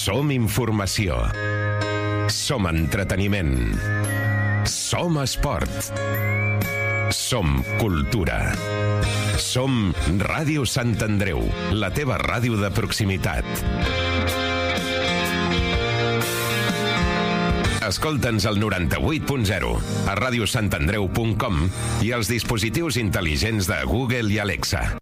Som informació. Som entreteniment. Som esport. Som cultura. Som Ràdio Sant Andreu, la teva ràdio de proximitat. Escolta'ns al 98.0, a radiosantandreu.com i als dispositius intel·ligents de Google i Alexa.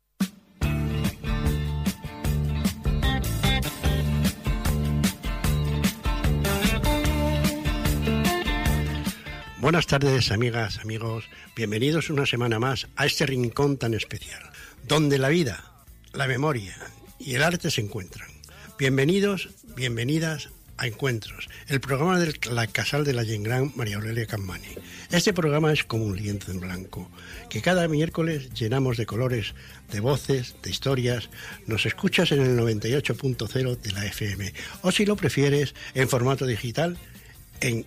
Buenas tardes, amigas, amigos. Bienvenidos una semana más a este rincón tan especial, donde la vida, la memoria y el arte se encuentran. Bienvenidos, bienvenidas a Encuentros, el programa de la Casal de la Gent Gran María Aurelia Capmany. Este programa es como un lienzo en blanco, que cada miércoles llenamos de colores, de voces, de historias. Nos escuchas en el 98.0 de la FM, o si lo prefieres, en formato digital, en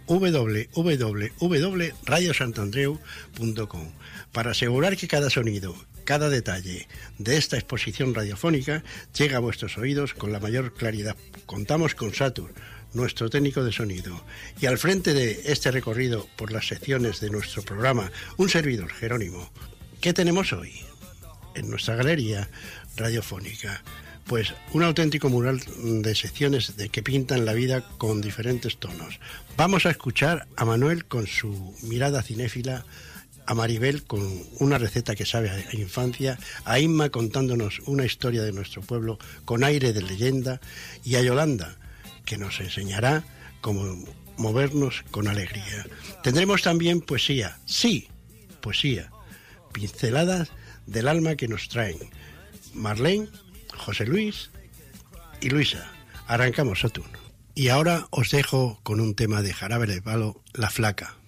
www.radiosantandreu.com, para asegurar que cada sonido, cada detalle de esta exposición radiofónica llega a vuestros oídos con la mayor claridad. Contamos con Satur, nuestro técnico de sonido, y al frente de este recorrido por las secciones de nuestro programa, un servidor, Jerónimo. ¿Qué tenemos hoy en nuestra galería radiofónica? Pues un auténtico mural de secciones de que pintan la vida con diferentes tonos. Vamos a escuchar a Manuel con su mirada cinéfila, a Maribel con una receta que sabe a infancia, a Inma contándonos una historia de nuestro pueblo con aire de leyenda, y a Yolanda, que nos enseñará cómo movernos con alegría. Tendremos también poesía, sí, poesía, pinceladas del alma que nos traen Marlene, José Luis y Luisa. Arrancamos, Saturno. Y ahora os dejo con un tema de Jarabe de Palo, La Flaca.